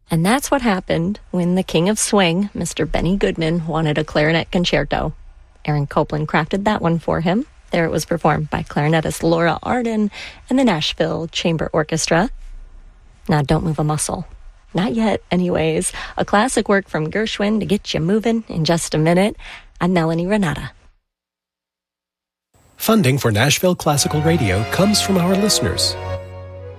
And that's what happened when the king of swing, Mr. Benny Goodman, wanted a clarinet concerto. Aaron Copland crafted that one for him. There it was performed by clarinetist Laura Arden and the Nashville Chamber Orchestra. Now, don't move a muscle. Not yet, anyways. A classic work from Gershwin to get you moving in just a minute. I'm Melanie Renata. Funding for Nashville Classical Radio comes from our listeners.